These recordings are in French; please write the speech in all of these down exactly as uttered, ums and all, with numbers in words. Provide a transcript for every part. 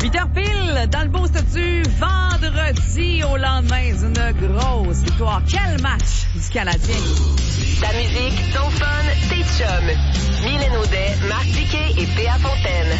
huit heures pile, dans le beau statut, vendredi au lendemain d'une grosse victoire. Quel match du Canadien! Ta musique, ton fun, tes chums. Mylène Audet, Marc Diquet et P A Fontaine.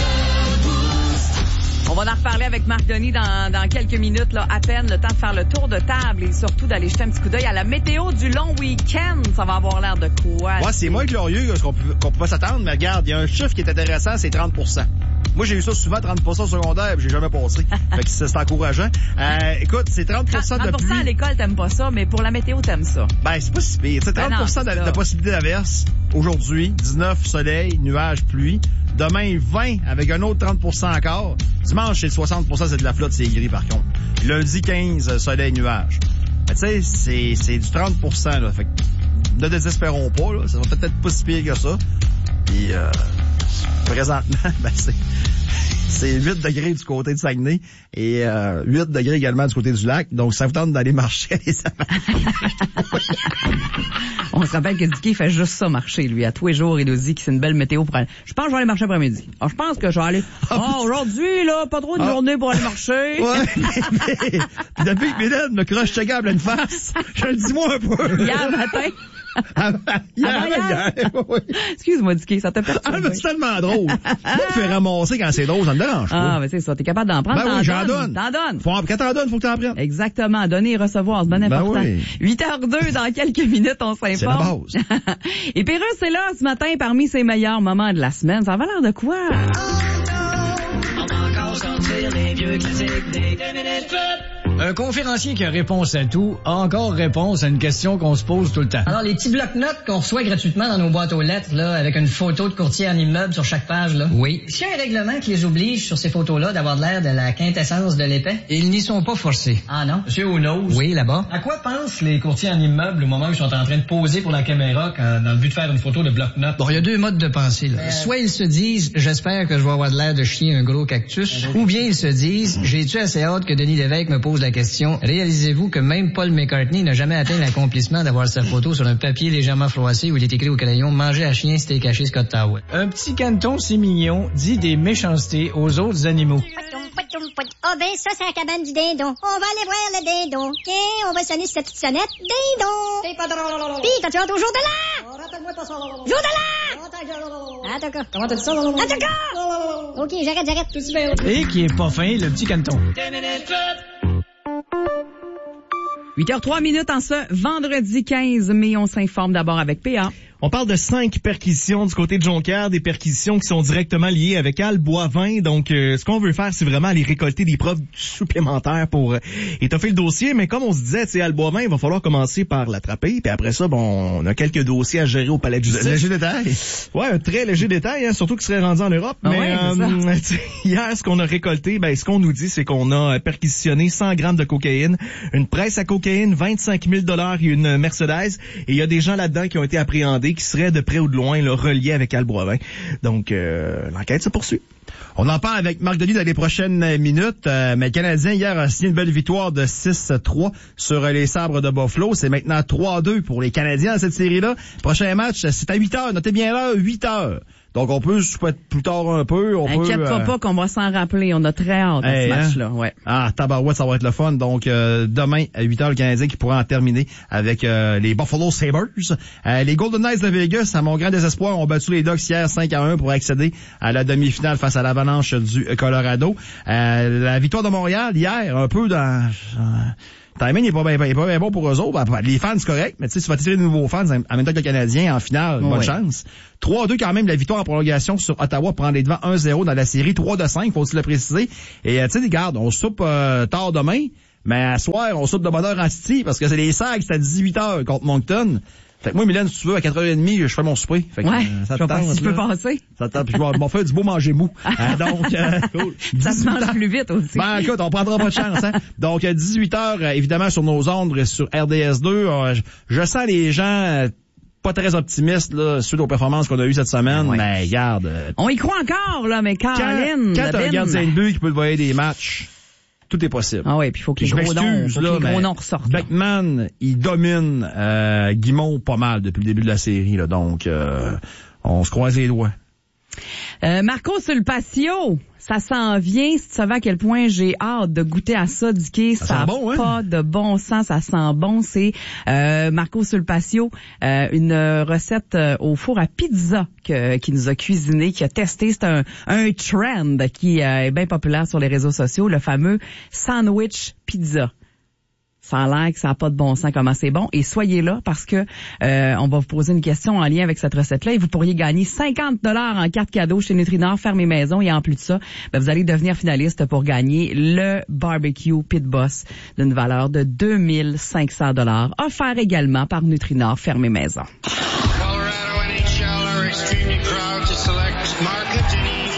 On va en reparler avec Marc Denis dans, dans quelques minutes, là, à peine le temps de faire le tour de table et surtout d'aller jeter un petit coup d'œil à la météo du long week-end. Ça va avoir l'air de quoi? Ouais, c'est moins glorieux que ce qu'on peut, qu'on peut pas s'attendre, mais regarde, il y a un chiffre qui est intéressant, c'est trente pour cent. Moi, j'ai eu ça souvent, trente pour cent au secondaire, puis j'ai jamais passé. Fait que c'est, c'est encourageant. Euh, écoute, c'est trente pour cent de pluie. trente pour cent à l'école, t'aimes pas ça, mais pour la météo, t'aimes ça. Ben, c'est pas si pire. Tu sais, trente pour cent ben non, de, de possibilité d'averse aujourd'hui, dix-neuf soleil, nuages, pluie. Demain, vingt avec un autre trente pour cent encore. Dimanche, c'est soixante pour cent, c'est de la flotte, c'est gris par contre. Lundi, quinze, soleil, nuages. Ben, tu sais, c'est, c'est du trente pour cent, là. Fait que ne désespérons pas, là. Ça va peut-être pas si pire que ça. Puis, euh, présentement, ben, c'est, c'est huit degrés du côté de Saguenay et euh, huit degrés également du côté du lac. Donc, ça vous tente d'aller marcher, les amis. On se rappelle que Dicky fait juste ça marcher, lui. À tous les jours, il nous dit que c'est une belle météo pour aller. Je pense que je vais aller marcher après-midi. Alors, je pense que je vais aller. Oh, aujourd'hui, là, pas trop de ah. journée pour aller marcher. Ouais, mais, mais depuis que Mylène me croche chagrin à pleine face, je le dis-moi un peu. Hier matin. Avant, hier, avant hier. hier. Oui. Excuse-moi, Dicky, ça t'a perturbé. Ah, mais c'est tellement drôle. Moi, me faire ramasser quand c'est drôle, ça me dérange pas. Ah, mais c'est ça, t'es capable d'en prendre, ben t'en oui, j'en donnes. donne. T'en donnes. Faut, quand t'en donnes, faut que t'en prennes. Exactement, donner et recevoir, c'est bien important. Ben oui. huit heures deux, dans quelques minutes, on s'informe. C'est la base. Et Pérus, c'est là, ce matin, parmi ses meilleurs moments de la semaine. Ça va l'air de quoi? Un conférencier qui a réponse à tout a encore réponse à une question qu'on se pose tout le temps. Alors, les petits blocs-notes qu'on reçoit gratuitement dans nos boîtes aux lettres, là, avec une photo de courtier en immeuble sur chaque page, là. Oui. Est-ce qu'il y a un règlement qui les oblige sur ces photos-là d'avoir de l'air de la quintessence de l'épais? Ils n'y sont pas forcés. Ah non? Monsieur Ounos. Oui, là-bas. À quoi pensent les courtiers en immeuble au moment où ils sont en train de poser pour la caméra quand, dans le but de faire une photo de bloc-notes? Bon, il y a deux modes de pensée, là. Euh... Soit ils se disent, j'espère que je vais avoir de l'air de chier un gros cactus, ou bien ils se disent, j'ai-tu assez hâte que Denis Lévesque me pose la question, réalisez-vous que même Paul McCartney n'a jamais atteint l'accomplissement d'avoir sa photo sur un papier légèrement froissé où il est écrit au crayon « Manger à chien, steak haché, Scott Tower ». Un petit canton si mignon dit des méchancetés aux autres animaux. Ah oh ben ça c'est la cabane du dindon. On va aller voir le dindon. Tiens, on va sonner cette petite sonnette. Dindon. T'es pas drôle. Pis t'as-tu hâte au jour de l'an? Oh, rappelle-moi pas ça. Jour de l'an! Ah d'accord. Comment t'as dit ça? Ah d'accord. Ok, j'arrête, j'arrête. Tout de suite. Et qui est pas fin, le petit canton. huit heures trois minutes en ce vendredi quinze mai. On s'informe d'abord avec P A. On parle de cinq perquisitions du côté de Jonquière, des perquisitions qui sont directement liées avec Al Boivin. Donc, euh, ce qu'on veut faire, c'est vraiment aller récolter des preuves supplémentaires pour euh, étoffer le dossier. Mais comme on se disait, tu sais, Al Boivin, il va falloir commencer par l'attraper. Puis après ça, bon, on a quelques dossiers à gérer au palais de justice. Léger détail. Ouais, un très léger détail, hein, surtout qu'il serait rendu en Europe. Ah mais ouais, euh, hier, ce qu'on a récolté, ben, ce qu'on nous dit, c'est qu'on a perquisitionné cent grammes de cocaïne, une presse à cocaïne, vingt-cinq mille dollars et une Mercedes. Et il y a des gens là-dedans qui ont été appréhendés, qui seraient de près ou de loin là, reliés avec Al Boivin. Donc, euh, l'enquête se poursuit. On en parle avec Marc Denis dans les prochaines minutes, euh, mais le Canadien hier a signé une belle victoire de six trois sur les Sabres de Buffalo. C'est maintenant trois deux pour les Canadiens dans cette série-là. Prochain match, c'est à huit heures. Notez bien l'heure, huit heures. Donc, on peut se être plus tard un peu. On Inquiète-toi peut, pas euh... qu'on va s'en rappeler. On a très hâte à hey, ce hein? match-là. Ouais. Ah, tabarouette, ça va être le fun. Donc, euh, demain, à huit heures, le Canadien qui pourra en terminer avec euh, les Buffalo Sabres. Euh, les Golden Knights de Vegas, à mon grand désespoir, ont battu les Ducks hier cinq à un pour accéder à la demi-finale face à l'Avalanche du Colorado. Euh, la victoire de Montréal, hier, un peu dans... Euh, timing n'est pas bien pas, pas bon pour eux autres. Les fans, c'est correct, mais tu sais, tu vas tirer de nouveaux fans en même temps que le Canadien en finale, bonne ouais. chance. trois deux quand même, la victoire en prolongation sur Ottawa pour prendre les devants un zéro dans la série, trois de cinq, faut-il le préciser. Et tu sais, regarde, on soupe euh, tard demain, mais à soir, on soupe de bonne heure en City, parce que c'est les Sags, c'est à dix-huit heures contre Moncton. Fait que moi, Mylène, si tu veux, à quatre heures trente, je fais mon souper. Fait que, ouais, euh, ça je tente, si tu peux passer. Ça tente, puis je vais m'en faire du beau manger mou. Euh, donc, euh, cool. Ça se mange plus vite aussi. Ben, écoute, on prendra pas de chance, hein. Donc, dix-huit heures, euh, évidemment, sur nos ondes, sur R D S deux, euh, je, je sens les gens euh, pas très optimistes, là, suite aux performances qu'on a eues cette semaine. Ouais. Mais regarde. Euh, on y croit encore, là, mais Caroline. Quand, quand t'as un gardien de but qui peut te voyer des matchs, tout est possible. Ah ouais, puis il faut que les gros noms, faut que les gros noms ressortent. Beckman, il domine euh, Guimond pas mal depuis le début de la série, là, donc euh, on se croise les doigts. Euh, Marco sur le patio, ça s'en vient. Si tu savais à quel point j'ai hâte de goûter à ça, Dicky, ça n'a bon, hein? Pas de bon sens, ça sent bon. C'est euh, Marco sur le patio, euh, une recette euh, au four à pizza que, qui nous a cuisiné, qui a testé. C'est un, un trend qui euh, est bien populaire sur les réseaux sociaux, le fameux sandwich pizza. Ça a l'air que ça n'a pas de bon sens comment c'est bon. Et soyez là parce que euh, on va vous poser une question en lien avec cette recette-là et vous pourriez gagner cinquante dollars en carte cadeau chez Nutrinor Ferme Maison. Et en plus de ça, ben, vous allez devenir finaliste pour gagner le barbecue Pit Boss d'une valeur de deux mille cinq cents dollars, offert également par Nutrinor Ferme Maison.